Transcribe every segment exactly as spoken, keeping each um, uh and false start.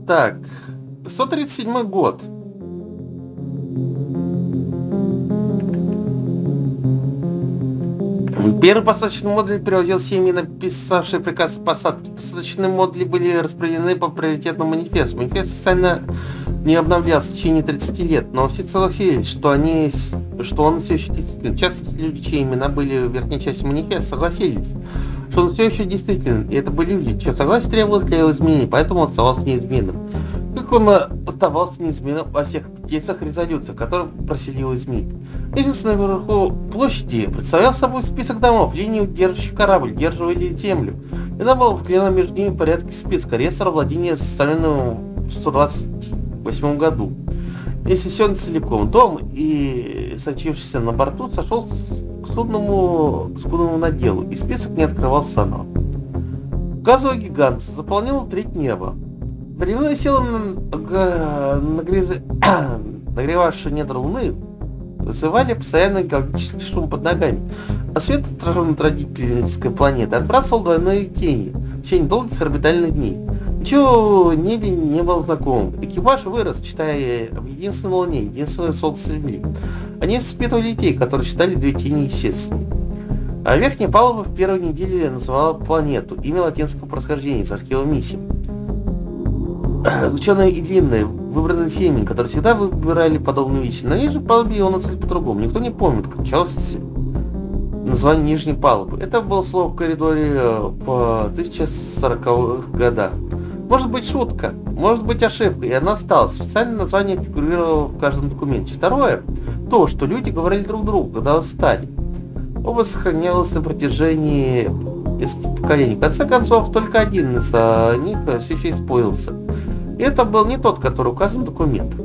Так, сто тридцать седьмой год. Первый посадочный модуль перевозил семьи, написавшие приказ о посадке. Посадочные модули были распределены по приоритетному манифесту. Манифест официально не обновлялся в течение тридцати лет, но все согласились, что, они, что он все еще действителен. Часто люди, чьи имена были в верхней части манифеста, согласились, что он все еще действителен. И это были люди, чье согласие требовалось для его изменений, поэтому он оставался неизменным. Как он оставался неизменным во всех петициях и резолюциях, которые просили его изменить. Лестница наверху площади представлял собой список домов, линии, удерживающих корабль, удерживали землю. И она была вклеена между ними в порядке списка реестра владения, составленного в сто двадцать восьмом году. Если все целиком, дом и сочившийся на борту сошел к судному, к судному наделу, и список не открывался заново. Газовый гигант заполнил треть неба. Приливная сила нагревавшая недра Луны вызывали постоянный галактический шум под ногами, а свет, отраженный от родительской планеты, отбрасывал двойные тени в течение долгих орбитальных дней. Ничего в небе не было знакомым. Экипаж вырос, читая об единственной Луне, единственной Солнце Земли. Они воспитывали детей, которые считали две тени естественными. А верхняя палуба в первой неделе называла планету, имя латинского происхождения из архива миссии. Ученые и длинные, выбранные семьи, которые всегда выбирали подобные вещи. На нижней палубе его назвали по-другому. Никто не помнит, как началось название нижней палубы. Это было слово в коридоре по тысяча сороковых годах. Может быть шутка, может быть ошибка, и она осталась. Официальное название фигурировало в каждом документе. Второе, то, что люди говорили друг другу, когда устали. Оба сохранялось на протяжении нескольких поколений. В конце концов, только один из них все еще использовался. И это был не тот, который указан в документах.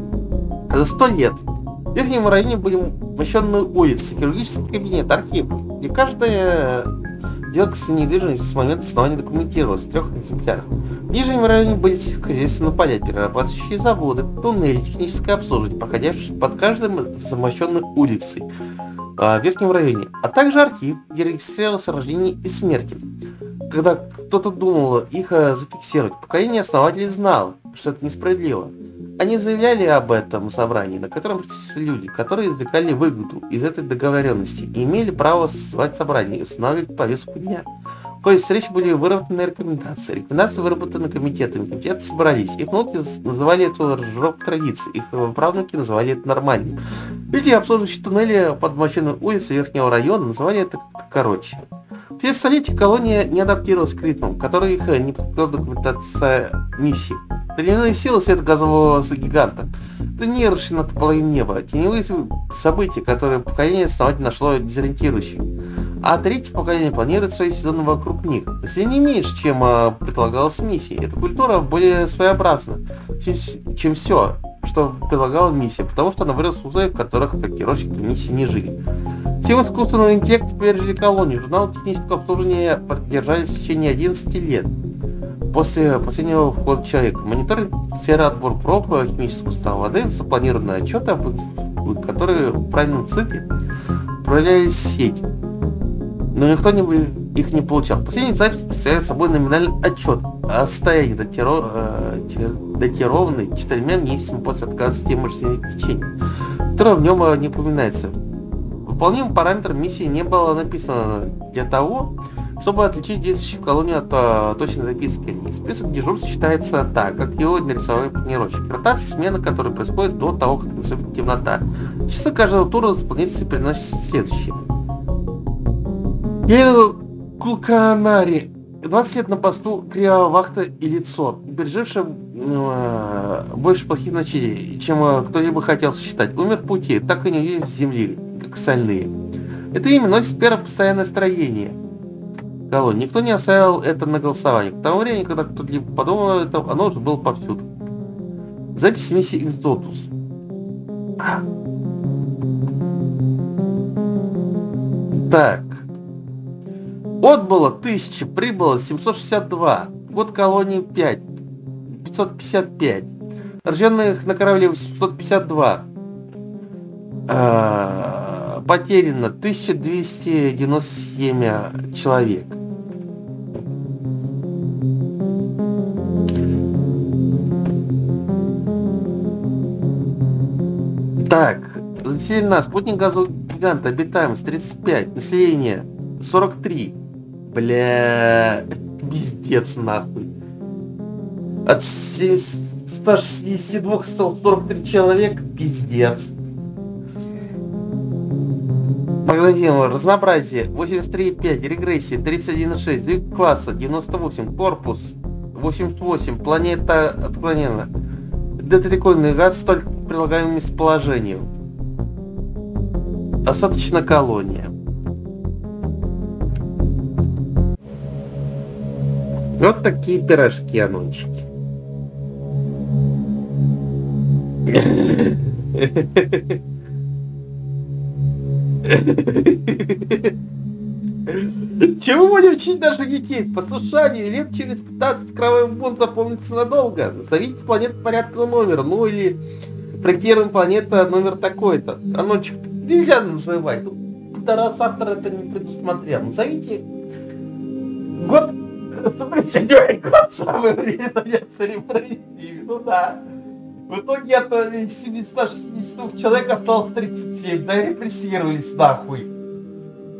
За сто лет в верхнем районе были мощенные улицы, хирургический кабинет, архив, где каждая сделка с недвижимостью с момента основания документировалась в трех экземплярах. В нижнем районе были хозяйственные поля, перерабатывающие заводы, туннели, техническое обслуживание, проходящие под каждой замощенной улицей в верхнем районе, а также архив, где регистрировалось рождение и смерти. Когда кто-то думал их зафиксировать, поколение основателей знало, что это несправедливо. Они заявляли об этом собрании, на котором присутствовали люди, которые извлекали выгоду из этой договоренности и имели право созвать собрание и устанавливать повестку дня. В ходе встречи были выработаны рекомендации. Рекомендации выработаны комитетами. Комитеты собрались. Их внуки называли это аранжировкой традиции. Их правнуки называли это нормальным. Люди, обслуживающие туннели под мощенной улицей верхнего района, называли это короче. Через столетия колония не адаптировалась к ритмам, которые их не подготовила документация миссии. Приливные силы света газового гиганта. Это не над половиной неба. Теневые события, которые поколение основательно нашло дезориентирующими. А третье поколение планирует свои сезоны вокруг них. Если не меньше, чем а, предполагалось в миссии. Эта культура более своеобразна, чем, чем все, что предлагала миссия, потому что она выросла в условиях, в которых проектировщики миссии не жили. Всем искусственного интеллекта пережили колонию. Журналы технического обслуживания продержались в течение одиннадцати лет. После последнего входа человека. Мониторинг, отбор проб, химического состава воды, запланированные отчеты, которые в правильном цикле отправлялись в сеть. Но никто не, их не получал. Последний запись представляет собой номинальный отчет о состоянии, датиро, э, датированный четырьмя месяцами после отказа системы жизнеобеспечения, которое в нем не упоминается. Выполнимым параметром миссии не было написано для того, чтобы отличить действующую колонию от а, точной записки. Список дежурств считается так, как его нарисовали планировщики. Ротация, смена, которая происходит до того, как наступит темнота. Часы каждого тура заполнительности переносятся следующие. Гейл Кулканари, двадцать лет на посту, криовахта и лицо, переживший э, больше плохих ночей, чем э, кто-либо хотел сосчитать. Умер в пути, так и не увидев земли, как остальные. Это имя носит первое постоянное строение колонии. Никто не оставил это на голосование. К тому времени, когда кто-либо подумал это, оно уже было повсюду. Запись миссии Экзодус. Так. Отбыло тысяча, прибыло семьсот шестьдесят два. Год колонии пять. пятьсот пятьдесят пять. Рожденных на корабле восемьсот пятьдесят два. А, потеряно тысяча двести девяносто семь человек. Так, заселена. Спутник газового гиганта. Обитаемость тридцать пять. Население сорок три. Бля, пиздец нахуй. От ста шестидесяти двух стало сорок три человека, пиздец. Магнетизм, разнообразие восемьдесят три и пять, регрессия тридцать один и шесть, двиг класса девяносто восемь, корпус восемьдесят восемь, планета отклонена. Детрикольный газ столь прилагаемым местоположению. Остаточная колония. Вот такие пирожки, анончики. Чего будем учить наших детей? Послушание, лет через пятнадцать кровавый бунт запомнится надолго. Назовите планету порядкового номера, ну или проектируем планета номер такой-то. Анончик нельзя называть. Раз автор это не предусмотрел. Назовите год. Смотрите, год самое время заняться репрессиями. Ну да. В итоге от семисот шестидесяти двух человек осталось тридцать семь, да, репрессировались нахуй.